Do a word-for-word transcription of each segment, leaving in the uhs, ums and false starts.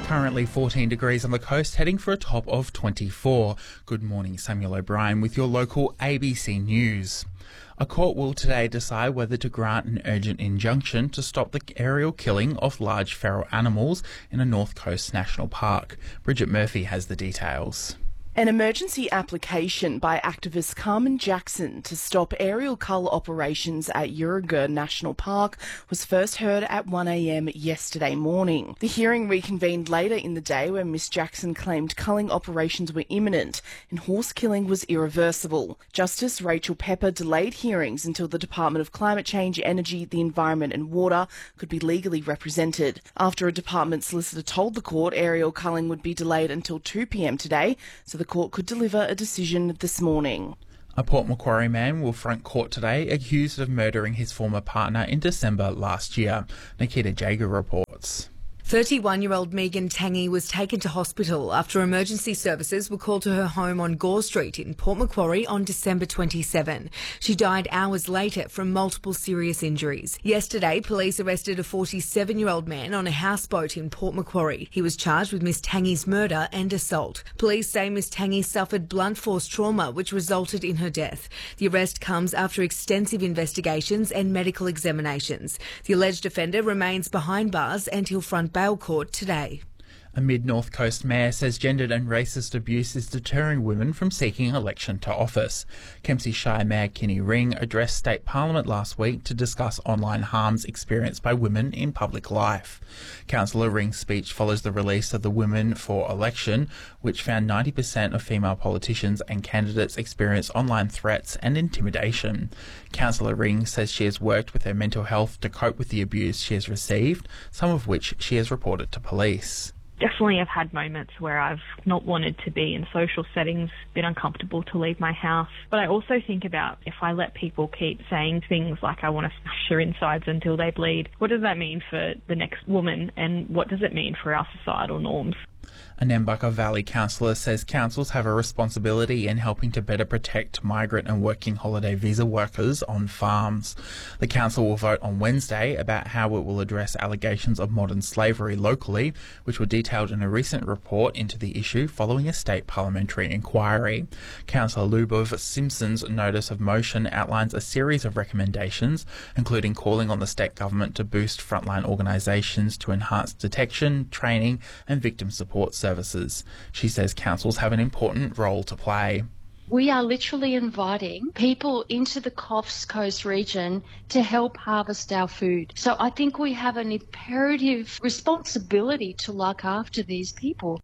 Currently fourteen degrees on the coast, heading for a top of twenty-four. Good morning, Samuel O'Brien with your local A B C News. A court will today decide whether to grant an urgent injunction to stop the aerial killing of large feral animals in a North Coast National Park. Bridget Murphy has the details. An emergency application by activist Carmen Jackson to stop aerial cull operations at Yurruga National Park was first heard at one a m yesterday morning. The hearing reconvened later in the day when Miss Jackson claimed culling operations were imminent and horse killing was irreversible. Justice Rachel Pepper delayed hearings until the Department of Climate Change, Energy, the Environment and Water could be legally represented. After a department solicitor told the court aerial culling would be delayed until two p m today, so the court could deliver a decision this morning. A Port Macquarie man will front court today accused of murdering his former partner in December last year. Nikita Jager reports. thirty-one-year-old Megan Tangy was taken to hospital after emergency services were called to her home on Gore Street in Port Macquarie on December twenty-seventh. She died hours later from multiple serious injuries. Yesterday, police arrested a forty-seven-year-old man on a houseboat in Port Macquarie. He was charged with Miss Tangy's murder and assault. Police say Miss Tangy suffered blunt force trauma which resulted in her death. The arrest comes after extensive investigations and medical examinations. The alleged offender remains behind bars and he'll front bail court today. A Mid-North Coast mayor says gendered and racist abuse is deterring women from seeking election to office. Kempsey Shire Mayor Kenny Ring addressed State Parliament last week to discuss online harms experienced by women in public life. Councillor Ring's speech follows the release of the Women for Election, which found ninety percent of female politicians and candidates experience online threats and intimidation. Councillor Ring says she has worked with her mental health to cope with the abuse she has received, some of which she has reported to police. Definitely I've had moments where I've not wanted to be in social settings, been uncomfortable to leave my house. But I also think about if I let people keep saying things like I want to smash their insides until they bleed, what does that mean for the next woman and what does it mean for our societal norms? A Nambucca Valley councillor says councils have a responsibility in helping to better protect migrant and working holiday visa workers on farms. The council will vote on Wednesday about how it will address allegations of modern slavery locally, which were detailed in a recent report into the issue following a state parliamentary inquiry. Councillor Lubov Simpson's notice of motion outlines a series of recommendations, including calling on the state government to boost frontline organisations to enhance detection, training and victim support services. She says councils have an important role to play. We are literally inviting people into the Coffs Coast region to help harvest our food. So I think we have an imperative responsibility to look after these people.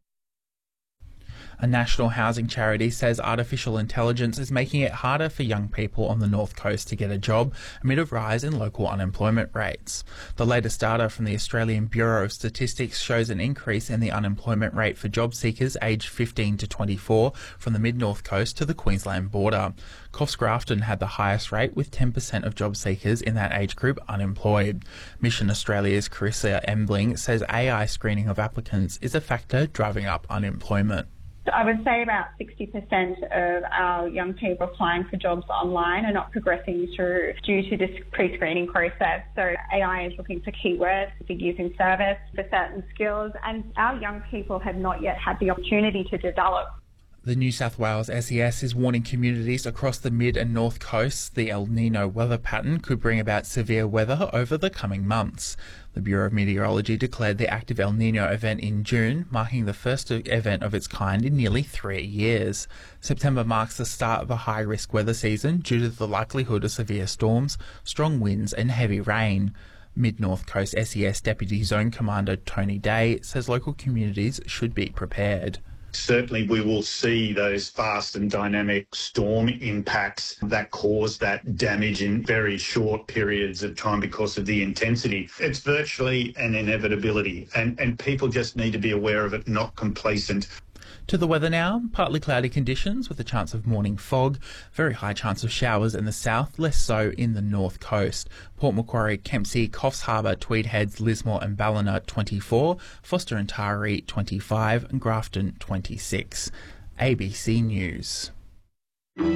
A national housing charity says artificial intelligence is making it harder for young people on the North Coast to get a job amid a rise in local unemployment rates. The latest data from the Australian Bureau of Statistics shows an increase in the unemployment rate for job seekers aged fifteen to twenty-four from the mid-North Coast to the Queensland border. Coffs Grafton had the highest rate with ten percent of job seekers in that age group unemployed. Mission Australia's Carissa Embling says A I screening of applicants is a factor driving up unemployment. I would say about sixty percent of our young people applying for jobs online are not progressing through due to this pre-screening process. So A I is looking for keywords, for using service, for certain skills, and our young people have not yet had the opportunity to develop. The New South Wales S E S is warning communities across the mid and north coasts the El Nino weather pattern could bring about severe weather over the coming months. The Bureau of Meteorology declared the active El Nino event in June, marking the first event of its kind in nearly three years. September marks the start of a high-risk weather season due to the likelihood of severe storms, strong winds and heavy rain. Mid-North Coast S E S Deputy Zone Commander Tony Day says local communities should be prepared. Certainly we will see those fast and dynamic storm impacts that cause that damage in very short periods of time because of the intensity. It's virtually an inevitability and, and people just need to be aware of it, not complacent. To the weather now, partly cloudy conditions with a chance of morning fog, very high chance of showers in the south, less so in the north coast. Port Macquarie, Kempsey, Coffs Harbour, Tweed Heads, Lismore and Ballina twenty-four, Foster and Taree twenty-five and Grafton twenty-six. A B C News. Be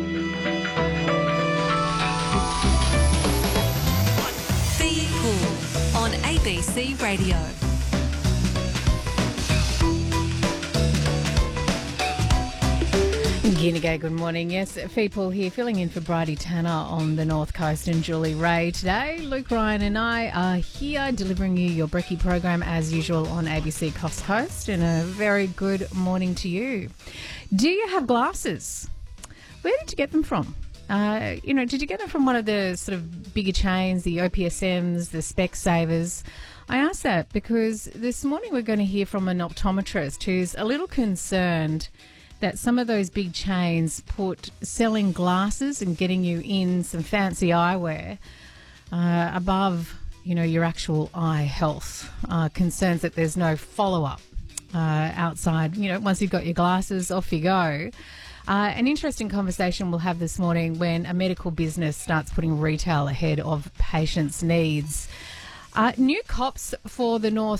Cool on A B C Radio. Guinea, good morning. Yes, Feeple here, filling in for Bridie Tanner on the North Coast and Julie Ray today. Luke Ryan and I are here delivering you your Brekkie program as usual on A B C Coast Coast, and a very good morning to you. Do you have glasses? Where did you get them from? Uh, you know, did you get them from one of the sort of bigger chains, the O P S Ms, the Specsavers? I ask that because this morning we're going to hear from an optometrist who's a little concerned that some of those big chains put selling glasses and getting you in some fancy eyewear uh, above, you know, your actual eye health. Uh, concerns that there's no follow-up uh, outside. You know, once you've got your glasses, off you go. Uh, an interesting conversation we'll have this morning when a medical business starts putting retail ahead of patients' needs. Uh, new cops for the North